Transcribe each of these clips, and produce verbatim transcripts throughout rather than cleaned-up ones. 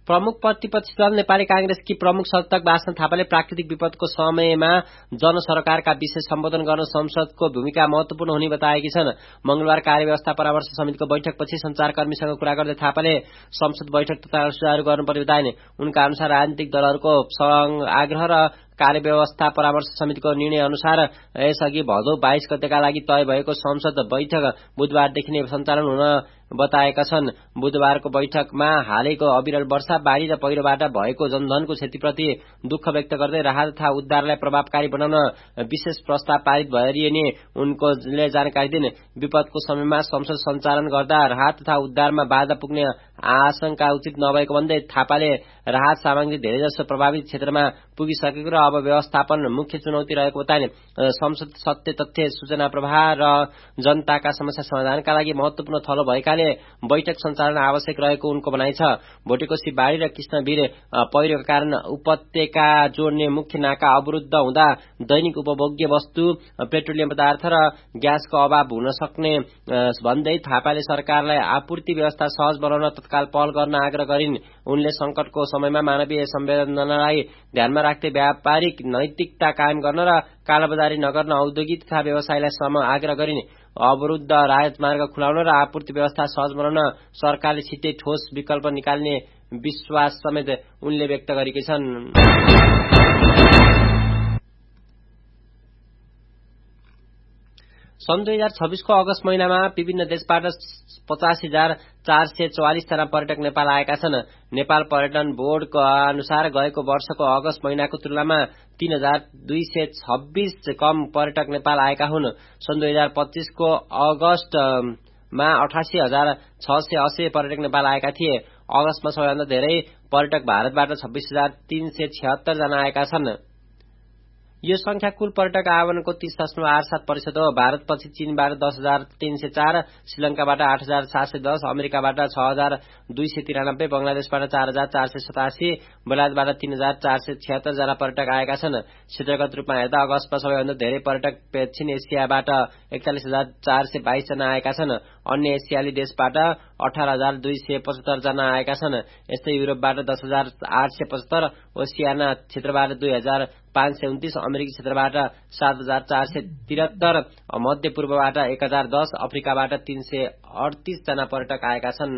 प्रमुख प्रतिपक्षी दल नेपाली कांग्रेसकी प्रमुख सचेतक बासन थापाले प्राकृतिक विपदको समयमा जनसरकारका विषय सम्बोधन गर्न संसदको भूमिका महत्वपूर्ण हुने बताएकी छन्। मंगलबार कार्यव्यवस्था परामर्श समितिको बैठकपछि संचारकर्मीसँग कुरा गर्दै थापाले संसद बैठक तथा सुचारू गर्नुपर्ने बताइन्। उनका अनुसार राजनीतिक दलहरूको आग्रह र कार्यव्यवस्था परामर्श समितिको निर्णय अनुसार यसअघि भदौ बाइस गतेका लागि तय भएको संसद बैठक बुधबारदेखि नै सञ्चालन हुन बताएका छन्। बुधबारको बैठकमा हालैको अविरल वर्षा, बाढी र पहिरोबाट भएको जनधनको क्षतिप्रति दुःख व्यक्त गर्दै राहत तथा उद्धारलाई प्रभावकारी बनाउन विशेष प्रस्ताव पारित गरिने उनकोले जानकारी दिए। विपदको समयमा संसद सञ्चालन गर्दा राहत तथा उद्धारमा बाधा पुग्ने आशंका उचित नभएको भन्दै थापाले राहत सामग्री धेरैजसो प्रभावित क्षेत्रमा पुगिसकेको र अब व्यवस्थापन मुख्य चुनौती रहेको बताइन्। संसद सत्य तथ्य सूचना प्रवाह र जनताका समस्या समाधानका लागि महत्वपूर्ण थलो भएकाले बैठक सञ्चालन आवश्यक रहेको उनको भनाइ छ। भोटेकोशी बाढी र कृष्णवीर पहिरोका कारण उपत्यका जोड्ने मुख्य नाका अवरुद्ध हुँदा दैनिक उपभोग्य वस्तु, पेट्रोलियम पदार्थ र ग्यासको अभाव हुन सक्ने भन्दै थापाले सरकारलाई आपूर्ति व्यवस्था सहज बनाउन तत्काल पहल गर्न आग्रह गरिन्। उनले संकटको समयमा मानवीय संवेदनालाई ध्यानमा राख्दै व्यापारिक नैतिकता कायम गर्न र कालाबजारी नगर्न औद्योगिक तथा व्यवसायलाई सम आग्रह गरिन्। अवरुद्ध राजमार्ग खुलाउन र आपूर्ति व्यवस्था सहज बनाउन सरकारले छिट्टै ठोस विकल्प निकाल्ने विश्वास समेत उनले व्यक्त गरेकी छन्। सन् दुई हजार छब्बीसको अगस्त महिनामा विभिन्न देशबाट पचास हजार चार सय चौवालिस जना पर्यटक नेपाल आएका छन्। नेपाल पर्यटन बोर्डको अनुसार गएको वर्षको अगस्त महिनाको तुलनामा तीन हजार दुई सय छब्बीस कम पर्यटक नेपाल आएका हुन्। सन् दुई हजार पच्चीसको अगस्तमा अठासी हजार छ सय अस्सी पर्यटक नेपाल आएका थिए। अगस्तमा सबैभन्दा धेरै पर्यटक भारतबाट छब्बीस हजार तीन सय छिहत्तर जना आएका छन्। यो संख्या कुल पर्यटक आगमनको तीस दशमलव आठ सात प्रतिशत हो। भारतपछि चीनबाट दस हजार तीन सय चार, श्रीलंकाबाट आठ हजार सात सय दस, अमेरिकाबाट छ हजार दुई सय तिरानब्बे, बंगलादेशबाट चार हजार चार सय सतासी, बेलायतबाट तीन हजार चार सय छिहत्तर जना पर्यटक आएका छन्। क्षेत्रगत रूपमा हेर्दा अगस्तमा सबैभन्दा धेरै पर्यटक दक्षिण एसियाबाट एकचालिस हजार चार सय बाइस जना आएका छन्। अन्य एसियाली देशबाट अठार हजार दुई सय पचहत्तर जना आएका छन्। यस्तै युरोपबाट दस हजार आठ सय पचहत्तर, ओसियाना क्षेत्रबाट दुई हजार पाँच सय उन्तीस, अमेरिकी क्षेत्रबाट सात हजार चार सय तिहत्तर, मध्य पूर्वबाट एक हजार दस, अफ्रिकाबाट तीन सय अडतीस जना पर्यटक आएका छन्।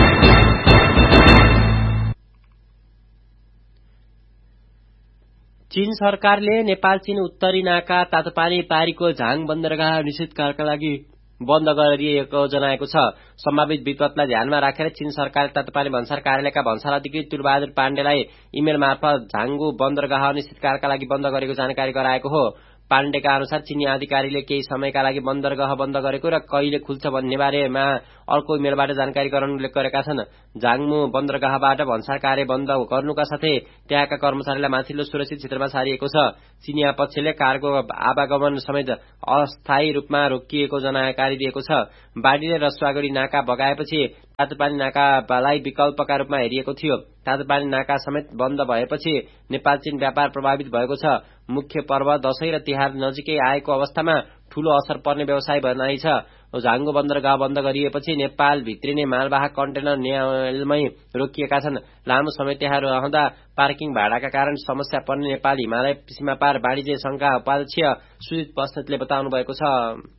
चीन सरकारले नेपाल चीन उत्तरी नाका तातोपानी पारीको झाङ बन्दरगाह निषेधका लागि बन्द गरिएको जनाएको छ। सम्भावित विपदलाई ध्यानमा राखेर चीन सरकारले तातोपानी भन्सार कार्यालयका भन्सार अधिकृत तुलबहादुर पाण्डेलाई इमेल मार्फत झाङ्गु बन्दरगाह निषेधका लागि बन्द गरेको जानकारी गराएको हो। पाण्डेका अनुसार चीनी अधिकारीले केही समयका लागि बन्दरगाह बन्द गरेको र कहिले खुल्छ भन्ने बारेमा अर्को इमेलबाट जानकारी गराउन उल्लेख गरेका छन्। झाङमु बन्दरगाहबाट भन्सार कार्य बन्द गर्नुका साथै त्यहाँका कर्मचारीलाई माथिल्लो सुरक्षित क्षेत्रमा सारिएको छ। चीनिया पक्षले कार्गो आवागमन समेत अस्थायी रूपमा रोकिएको जानकारी दिएको छ। बाढीले रसुवागढी नाका बगाएपछि तातोपानी नाकालाई विकल्पका रूपमा हेरिएको थियो। तातोपानी नाका समेत बन्द भएपछि नेपाल चीन व्यापार प्रभावित भएको छ। मुख्य पर्व दशैं र तिहार नजिकै आएको अवस्थामा ठूलो असर पर्ने व्यवसाय भनाइ छ। झाङ्गो बन्दरगाह बन्द गरिएपछि नेपाल भित्रिने मालवाहक कन्टेनर नेलमै रोकिएका छन्। लामो समय त्यहाँ रहँदा पार्किङ भाडाका कारण समस्या पर्ने नेपाल हिमालय सीमापार वाणिज्य संघका उपाध्यक्ष सुजित बस्नेतले बताउनु भएको छ।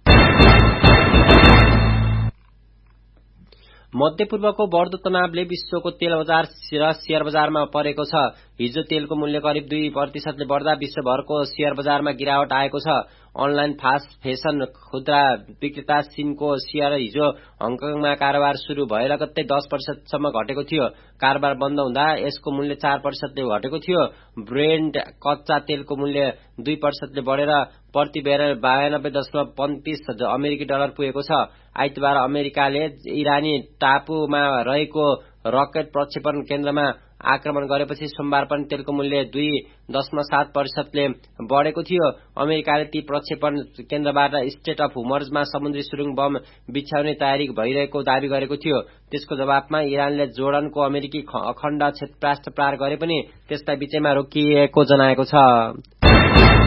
मध्यपूर्वको बढ्दो तनावले विश्वको तेल बजार र शेयर बजारमा परेको छ। हिजो तेलको मूल्य करिब दुई प्रतिशतले बढ्दा विश्वभरको शेयर बजारमा गिरावट आएको छ। अनलाइन फास्ट फेसन खुद्रा विक्रेता सिनको शेयर हिजो हङकङमा कारोबार शुरू भएर लगत्तै दस प्रतिशतसम्म घटेको थियो। कारोबार बन्द हुँदा यसको मूल्य चार प्रतिशतले घटेको थियो। ब्रेन्ड कच्चा तेलको मूल्य दुई प्रतिशतले बढेर प्रति ब्यारेल बयानब्बे दशमलव पैंतिस अमेरिकी डलर पुगेको छ। आइतबार अमेरिकाले इरानी टापुमा रहेको रकेट प्रक्षेपण केन्द्रमा आक्रमण गरेपछि सोमबार पनि तेलको मूल्य दुई दशमलव सात प्रतिशतले बढेको थियो। अमेरिकाले ती प्रक्षेपण केन्द्रबाट स्टेट अफ हुमर्जमा समुद्री सुरुङ बम बिछ्याउने तयारी भइरहेको दावी गरेको थियो। त्यसको जवाफमा इरानले जोर्डनको अमेरिकी अखण्ड क्षेत्रराष्ट्र प्रहार गरे पनि त्यसलाई बीचैमा रोकिएको जनाएको छ।